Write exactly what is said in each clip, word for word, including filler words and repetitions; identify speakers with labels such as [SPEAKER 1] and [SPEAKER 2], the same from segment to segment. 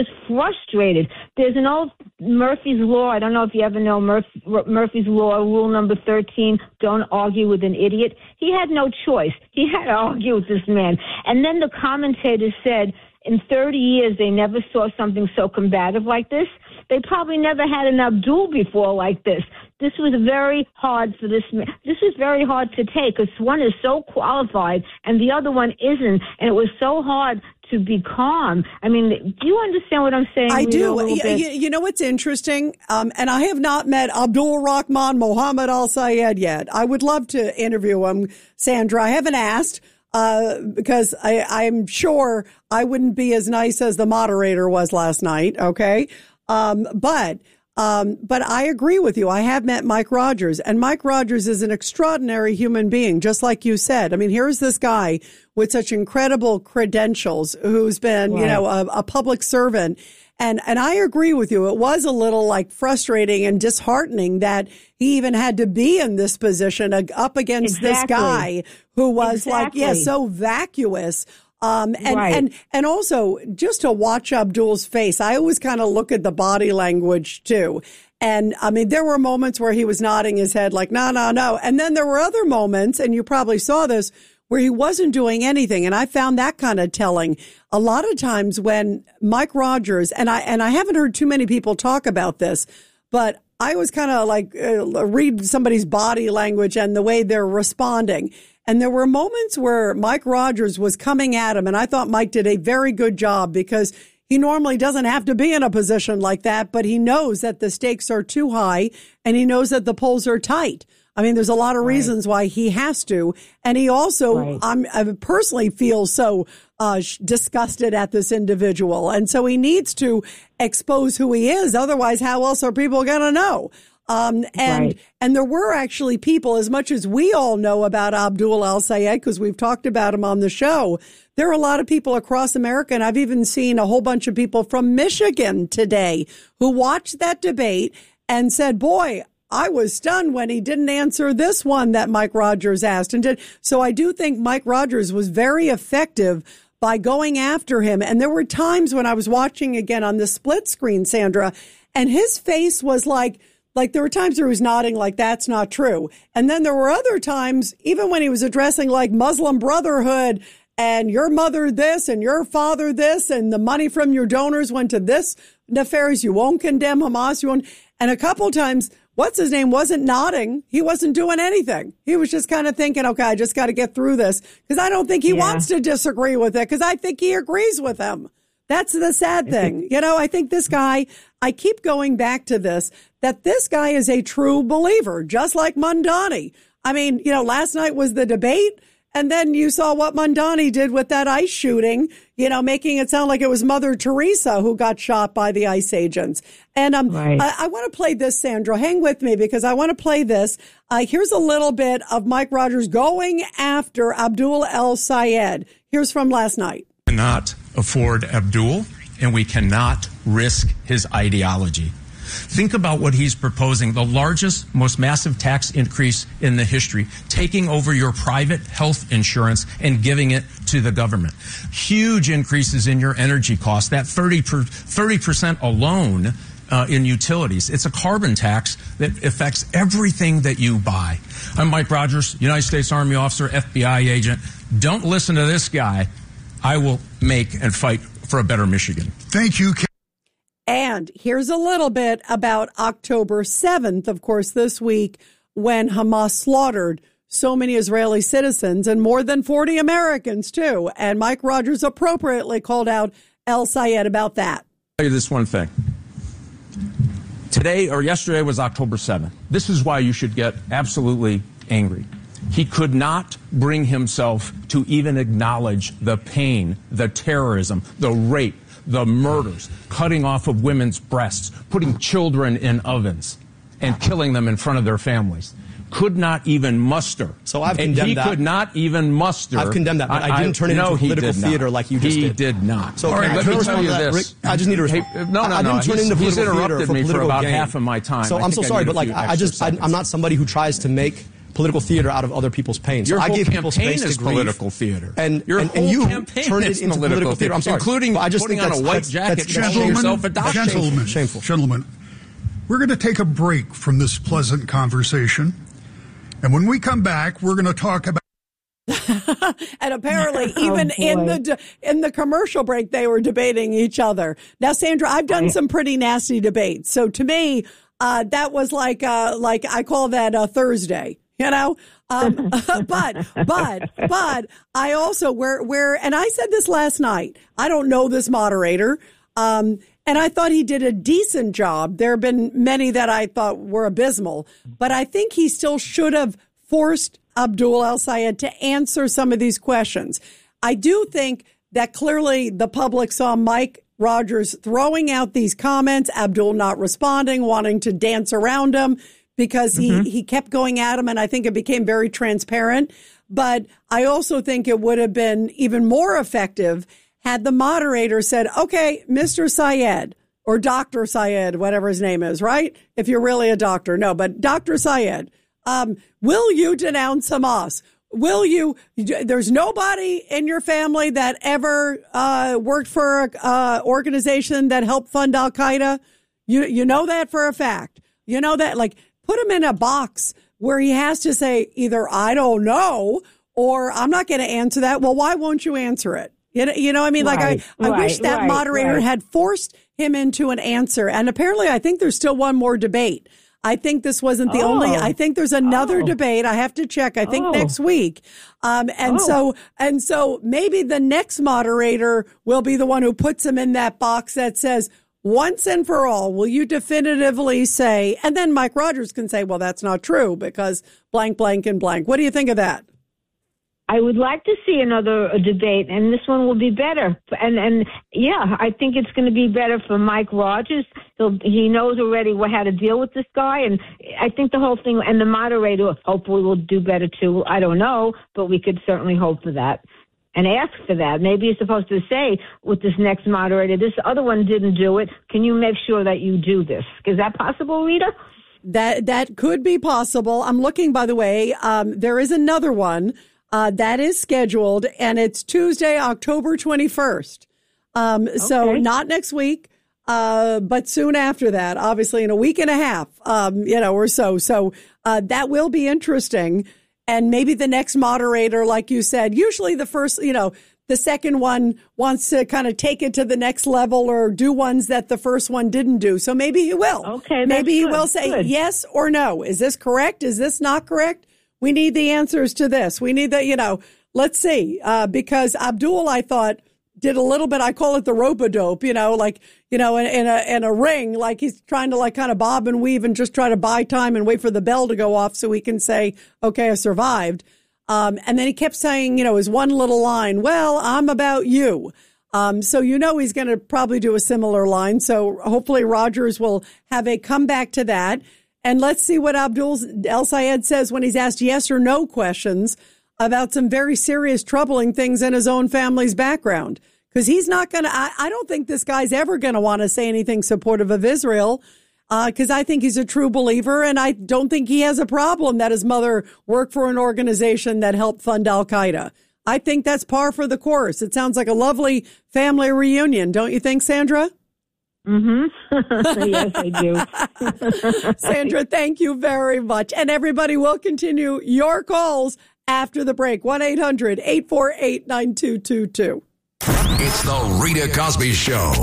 [SPEAKER 1] frustrated. There's an old Murphy's Law. I don't know if you ever know Murph, Murphy's Law, rule number thirteen, don't argue with an idiot. He had no choice. He had to argue with this man. And then the commentator said, in thirty years, they never saw something so combative like this. They probably never had an Abdul before like this. This was very hard for this man. This was very hard to take because one is so qualified and the other one isn't. And it was so hard to be calm. I mean, do you understand what I'm saying?
[SPEAKER 2] I do. You, you know what's interesting? Um, and I have not met Abdul Rahman Mohammed Al Sayed yet. I would love to interview him, Sandra. I haven't asked. Uh, because I, I'm sure I wouldn't be as nice as the moderator was last night. Okay. Um, but, um, but I agree with you. I have met Mike Rogers, and Mike Rogers is an extraordinary human being, just like you said. I mean, here's this guy with such incredible credentials who's been, right. you know, a, a public servant. And, and I agree with you. It was a little like frustrating and disheartening that he even had to be in this position uh, up against exactly. this guy who was exactly. like, yeah, so vacuous. Um, and, right. and, and also just to watch Abdul's face, I always kind of look at the body language too. And I mean, there were moments where he was nodding his head like, no, no, no. And then there were other moments, and you probably saw this, where he wasn't doing anything. And I found that kind of telling. A lot of times when Mike Rogers, and I, and I haven't heard too many people talk about this, but I was kind of like uh, read somebody's body language and the way they're responding. And there were moments where Mike Rogers was coming at him, and I thought Mike did a very good job because he normally doesn't have to be in a position like that, but he knows that the stakes are too high and he knows that the polls are tight. I mean, there's a lot of right. reasons why he has to. And he also, right. I'm, I personally feel so uh, disgusted at this individual. And so he needs to expose who he is. Otherwise, how else are people going to know? Um, and, right. and there were actually people, as much as we all know about Abdul Al Sayed, because we've talked about him on the show, there are a lot of people across America. And I've even seen a whole bunch of people from Michigan today who watched that debate and said, boy, I was stunned when he didn't answer this one that Mike Rogers asked. And did. So I do think Mike Rogers was very effective by going after him. And there were times when I was watching again on the split screen, Sandra, and his face was like, like there were times where he was nodding like that's not true. And then there were other times, even when he was addressing like Muslim Brotherhood and your mother this and your father this and the money from your donors went to this nefarious, you won't condemn Hamas, you won't. And a couple times, what's his name wasn't nodding. He wasn't doing anything. He was just kind of thinking, okay, I just got to get through this. Because I don't think he yeah. wants to disagree with it, because I think he agrees with him. That's the sad thing. You know, I think this guy, I keep going back to this, that this guy is a true believer, just like Mamdani. I mean, you know, last night was the debate. And then you saw what Mamdani did with that ICE shooting, you know, making it sound like it was Mother Teresa who got shot by the ICE agents. And um, right. I, I want to play this, Sandra. Hang with me because I want to play this. Uh, here's a little bit of Mike Rogers going after Abdul Al Sayed. Here's from last night.
[SPEAKER 3] We cannot afford Abdul, and we cannot risk his ideology. Think about what he's proposing, the largest, most massive tax increase in the history, taking over your private health insurance and giving it to the government. Huge increases in your energy costs, that thirty percent alone uh, in utilities. It's a carbon tax that affects everything that you buy. I'm Mike Rogers, United States Army officer, F B I agent. Don't listen to this guy. I will make and fight for a better Michigan.
[SPEAKER 4] Thank you.
[SPEAKER 2] And here's a little bit about October seventh, of course, this week, when Hamas slaughtered so many Israeli citizens and more than forty Americans, too. And Mike Rogers appropriately called out Al Sayed about that.
[SPEAKER 3] I'll tell you this one thing. Today or yesterday was October seventh. This is why you should get absolutely angry. He could not bring himself to even acknowledge the pain, the terrorism, the rape, the murders, cutting off of women's breasts, putting children in ovens, and killing them in front of their families. Could not even muster.
[SPEAKER 5] So I've condemned
[SPEAKER 3] he
[SPEAKER 5] that.
[SPEAKER 3] He could not even muster.
[SPEAKER 5] I've condemned that, but I, I didn't turn it
[SPEAKER 3] no,
[SPEAKER 5] into political theater
[SPEAKER 3] not.
[SPEAKER 5] like you just
[SPEAKER 3] he
[SPEAKER 5] did.
[SPEAKER 3] He did not.
[SPEAKER 5] So
[SPEAKER 3] all right, let me tell you this.
[SPEAKER 5] Rick, I just need to respond.
[SPEAKER 3] Hey, no, no,
[SPEAKER 5] I,
[SPEAKER 3] no.
[SPEAKER 5] I didn't turn
[SPEAKER 3] he's,
[SPEAKER 5] into
[SPEAKER 3] he's
[SPEAKER 5] political
[SPEAKER 3] interrupted
[SPEAKER 5] theater
[SPEAKER 3] me
[SPEAKER 5] for,
[SPEAKER 3] for about
[SPEAKER 5] gain.
[SPEAKER 3] half of my time.
[SPEAKER 5] So
[SPEAKER 3] I
[SPEAKER 5] I'm so
[SPEAKER 3] I
[SPEAKER 5] sorry, but like
[SPEAKER 3] I
[SPEAKER 5] I just, I, I'm not somebody who tries to make political theater out of other people's pain. So
[SPEAKER 3] Your
[SPEAKER 5] I
[SPEAKER 3] whole
[SPEAKER 5] give people
[SPEAKER 3] campaign
[SPEAKER 5] space
[SPEAKER 3] is
[SPEAKER 5] to grieve,
[SPEAKER 3] political theater.
[SPEAKER 5] and
[SPEAKER 3] Your
[SPEAKER 5] and,
[SPEAKER 3] whole
[SPEAKER 5] and you
[SPEAKER 3] campaign
[SPEAKER 5] turned
[SPEAKER 3] is
[SPEAKER 5] it into
[SPEAKER 3] political,
[SPEAKER 5] political theater. I'm sorry,
[SPEAKER 3] including
[SPEAKER 5] but I just
[SPEAKER 3] putting
[SPEAKER 5] think
[SPEAKER 3] on
[SPEAKER 5] that's,
[SPEAKER 3] a white
[SPEAKER 5] that's,
[SPEAKER 3] jacket
[SPEAKER 5] that's
[SPEAKER 3] to call
[SPEAKER 5] shameful.
[SPEAKER 3] yourself a doctor.
[SPEAKER 5] That's
[SPEAKER 4] Gentlemen,
[SPEAKER 5] shameful.
[SPEAKER 4] gentlemen, we're going to take a break from this pleasant conversation, and when we come back, we're going to talk about.
[SPEAKER 2] And apparently, even
[SPEAKER 1] oh,
[SPEAKER 2] in the in the commercial break, they were debating each other. Now, Sandra, I've done some pretty nasty debates, so to me, uh, that was like uh, like I call that a Thursday. You know, um, but but but I also where where and I said this last night. I don't know this moderator, um, and I thought he did a decent job. There have been many that I thought were abysmal, but I think he still should have forced Abdul El-Sayed to answer some of these questions. I do think that clearly the public saw Mike Rogers throwing out these comments, Abdul not responding, wanting to dance around him because he, mm-hmm. he kept going at him, and I think it became very transparent. But I also think it would have been even more effective had the moderator said, okay, Mister Sayed, or Doctor Sayed, whatever his name is, right? If you're really a doctor. No, but Doctor Sayed, Um, will you denounce Hamas? Will you? There's nobody in your family that ever uh, worked for an uh, organization that helped fund Al Qaeda. You you know that for a fact. You know that. Like, put him in a box where he has to say either I don't know or I'm not going to answer that. Well, why won't you answer it? You know, you know what I mean? Right, like I, I right, wish that right, moderator right. had forced him into an answer. And apparently, I think there's still one more debate. I think this wasn't the oh. only, I think there's another oh. debate. I have to check. I think oh. next week. Um, and oh. so, and so maybe the next moderator will be the one who puts him in that box that says, once and for all, will you definitively say, and then Mike Rogers can say, well, that's not true because blank, blank, and blank. What do you think of that?
[SPEAKER 1] I would like to see another uh, debate, and this one will be better. And, and yeah, I think it's going to be better for Mike Rogers. He'll, he knows already what, how to deal with this guy, and I think the whole thing, and the moderator hopefully will do better too. I don't know, but we could certainly hope for that and ask for that. Maybe you're supposed to say with this next moderator, this other one didn't do it. Can you make sure that you do this? Is that possible, Rita?
[SPEAKER 2] That, that could be possible. I'm looking, by the way, um, there is another one. Uh, that is scheduled, and it's Tuesday, October twenty-first. Um, okay. So not next week, uh, but soon after that, obviously in a week and a half, um, you know, or so. So uh, that will be interesting. And maybe the next moderator, like you said, usually the first, you know, the second one wants to kind of take it to the next level or do ones that the first one didn't do. So maybe he will.
[SPEAKER 1] Okay,
[SPEAKER 2] maybe he
[SPEAKER 1] good.
[SPEAKER 2] will say
[SPEAKER 1] good.
[SPEAKER 2] yes or no. Is this correct? Is this not correct? We need the answers to this. We need the, you know, let's see, uh, because Abdul, I thought, did a little bit, I call it the rope-a-dope, you know, like, you know, in, in a in a ring, like he's trying to like kind of bob and weave and just try to buy time and wait for the bell to go off so he can say, okay, I survived. Um, and then he kept saying, you know, his one little line, well, I'm about you. Um, so, you know, he's going to probably do a similar line. So hopefully Rogers will have a comeback to that. And let's see what Abdul El-Sayed says when he's asked yes or no questions about some very serious, troubling things in his own family's background. Because he's not going to, I don't think this guy's ever going to want to say anything supportive of Israel, because uh, I think he's a true believer, and I don't think he has a problem that his mother worked for an organization that helped fund Al Qaeda. I think that's par for the course. It sounds like a lovely family reunion, don't you think, Sandra?
[SPEAKER 1] Mm-hmm. Yes, I
[SPEAKER 2] do. Sandra, thank you very much. And everybody will continue your calls after the break. one eight hundred eight four eight nine two two two.
[SPEAKER 6] It's the Rita Cosby Show.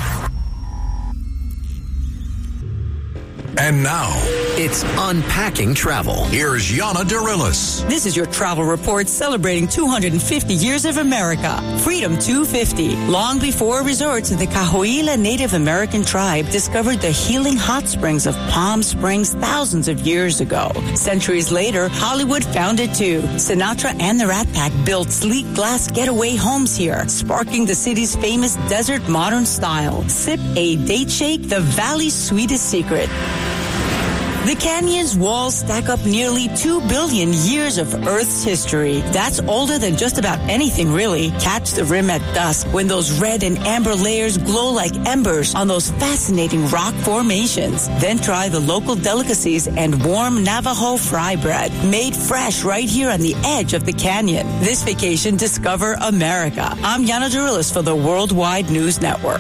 [SPEAKER 6] And now,
[SPEAKER 7] it's Unpacking Travel.
[SPEAKER 6] Here's Yana Dirilis.
[SPEAKER 8] This is your travel report celebrating two hundred fifty years of America. Freedom two fifty. Long before resorts, the Cahuilla Native American tribe discovered the healing hot springs of Palm Springs thousands of years ago. Centuries later, Hollywood found it too. Sinatra and the Rat Pack built sleek glass getaway homes here, sparking the city's famous desert modern style. Sip a date shake, the valley's sweetest secret. The canyon's walls stack up nearly two billion years of Earth's history. That's older than just about anything, really. Catch the rim at dusk when those red and amber layers glow like embers on those fascinating rock formations. Then try the local delicacies and warm Navajo fry bread, made fresh right here on the edge of the canyon. This vacation, discover America. I'm Yana Durillis for the Worldwide News Network.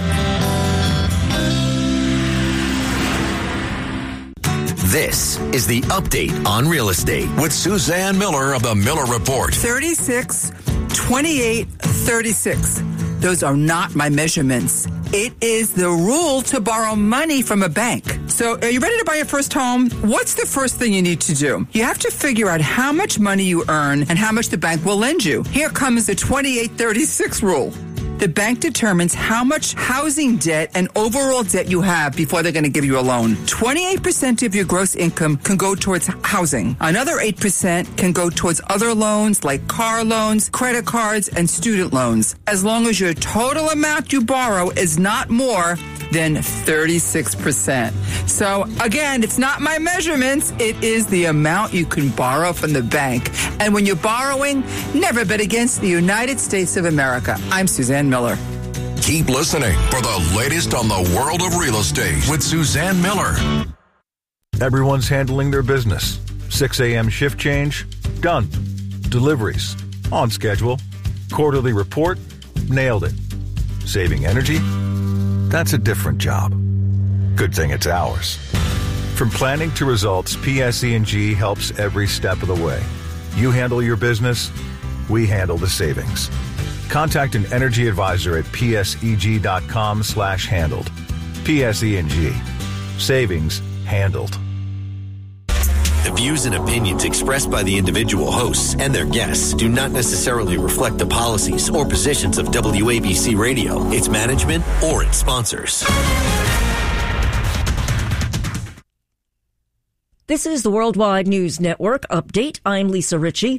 [SPEAKER 6] This is the Update on Real Estate with Suzanne Miller of the Miller Report.
[SPEAKER 9] thirty-six, twenty-eight, thirty-six. Those are not my measurements. It is the rule to borrow money from a bank. So are you ready to buy your first home? What's the first thing you need to do? You have to figure out how much money you earn and how much the bank will lend you. Here comes the twenty-eight thirty-six rule. The bank determines how much housing debt and overall debt you have before they're going to give you a loan. twenty-eight percent of your gross income can go towards housing. Another eight percent can go towards other loans like car loans, credit cards, and student loans, as long as your total amount you borrow is not more than thirty-six percent. So again, it's not my measurements. It is the amount you can borrow from the bank. And when you're borrowing, never bet against the United States of America. I'm Suzanne Miller.
[SPEAKER 6] Keep listening for the latest on the world of real estate with Suzanne Miller.
[SPEAKER 10] Everyone's handling their business. six a.m. shift change? Done. Deliveries? On schedule. Quarterly report? Nailed it. Saving energy? That's a different job. Good thing it's ours. From planning to results, P S E and G helps every step of the way. You handle your business, we handle the savings. Contact an energy advisor at pseg.com slash handled. P S E and G. Savings handled.
[SPEAKER 7] The views and opinions expressed by the individual hosts and their guests do not necessarily reflect the policies or positions of W A B C Radio, its management, or its sponsors.
[SPEAKER 11] This is the Worldwide News Network update. I'm Lisa Ritchie.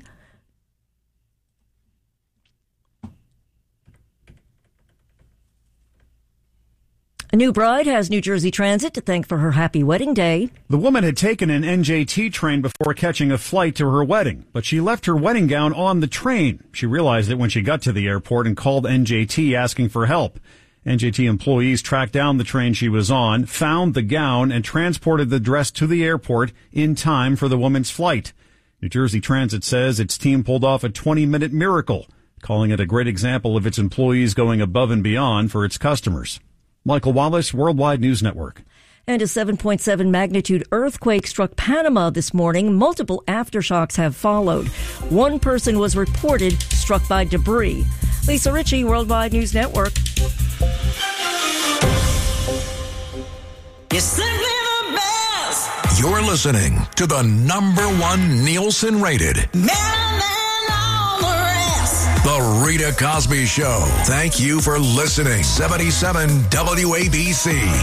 [SPEAKER 11] A new bride has New Jersey Transit to thank for her happy wedding day.
[SPEAKER 12] The woman had taken an N J T train before catching a flight to her wedding, but she left her wedding gown on the train. She realized it when she got to the airport and called N J T asking for help. N J T employees tracked down the train she was on, found the gown, and transported the dress to the airport in time for the woman's flight. New Jersey Transit says its team pulled off a twenty-minute miracle, calling it a great example of its employees going above and beyond for its customers. Michael Wallace, Worldwide News Network.
[SPEAKER 11] And a seven point seven magnitude earthquake struck Panama this morning. Multiple aftershocks have followed. One person was reported struck by debris. Lisa Ritchie, Worldwide News Network.
[SPEAKER 6] You're simply the best. You're listening to the number one Nielsen rated The Rita Cosby Show. Thank you for listening. seventy-seven W A B C.